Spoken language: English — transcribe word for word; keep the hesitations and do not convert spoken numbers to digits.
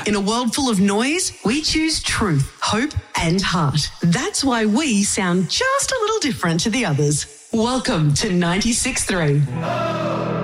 In a world full of noise, we choose truth, hope, and heart. That's why we sound just a little different to the others. Welcome to ninety-six point three.